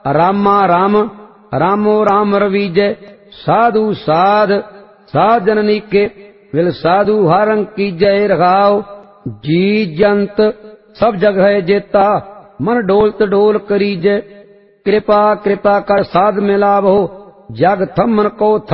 रामा राम रामो राम रवीजय। साधु साध साध जननी के विल साधु हारंग कीजय रघाओ। जी जंत सब जग है जेता मन डोलत डोल करीजय। कृपा कृपा कर साध मिलावो जग थमन को